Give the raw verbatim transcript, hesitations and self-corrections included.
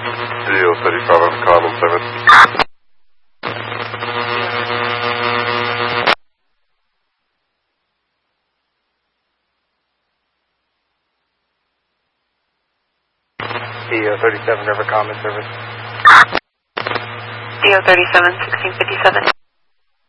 D O thirty-seven, common service. D O thirty-seven, River Common Service. D O thirty-seven, sixteen fifty-seven.